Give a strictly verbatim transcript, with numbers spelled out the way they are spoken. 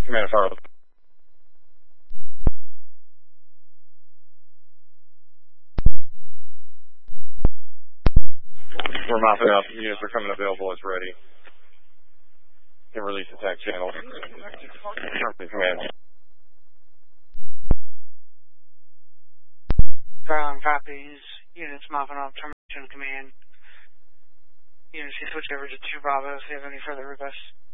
Command fire. We're mopping up. Units are coming available as ready. Can release attack channel. Command. Ground copies. Units mopping up. Termination command. Units, you switch over to two Bravo if you have any further requests.